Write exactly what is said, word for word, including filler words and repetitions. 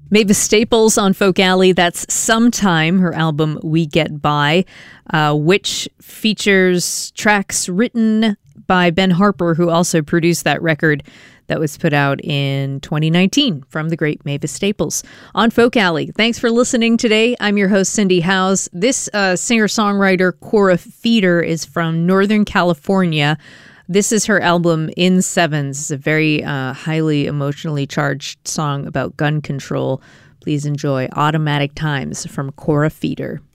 Mavis Staples on Folk Alley. That's Sometime, her album We Get By, uh, which features tracks written by Ben Harper, who also produced that record that was put out in twenty nineteen from the great Mavis Staples on Folk Alley. Thanks for listening today. I'm your host, Cindy Howes. This uh, singer-songwriter, Cora Feeder, is from Northern California. This is her album In Sevens. It's a very uh, highly emotionally charged song about gun control. Please enjoy Automatic Times from Cora Feeder.